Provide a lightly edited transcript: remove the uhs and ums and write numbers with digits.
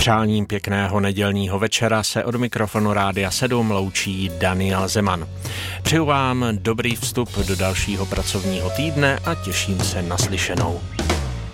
přáním pěkného nedělního večera se od mikrofonu Rádia 7 loučí Daniel Zeman. Přeju vám dobrý vstup do dalšího pracovního týdne a těším se na slyšenou.